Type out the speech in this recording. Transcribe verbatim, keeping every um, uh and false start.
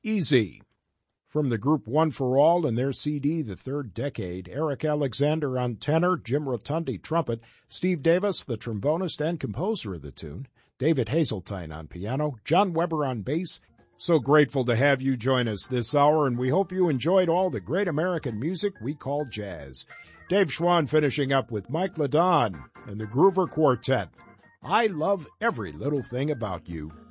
Easy. From the group One for All and their C D, The Third Decade, Eric Alexander on tenor, Jim Rotundi trumpet, Steve Davis, the trombonist and composer of the tune, David Hazeltine on piano, John Weber on bass. So grateful to have you join us this hour, and we hope you enjoyed all the great American music we call jazz. Dave Schwann finishing up with Mike LeDon and the Groover Quartet. I love every little thing about you.